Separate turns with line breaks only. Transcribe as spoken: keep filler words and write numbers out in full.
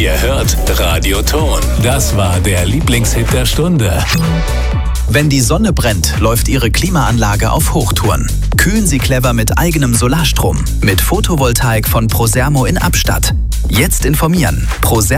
Ihr hört Radio Ton. Das war der Lieblingshit der Stunde.
Wenn die Sonne brennt, läuft Ihre Klimaanlage auf Hochtouren. Kühlen Sie clever mit eigenem Solarstrom. Mit Photovoltaik von Prosermo in Abstatt. Jetzt informieren. Prosermo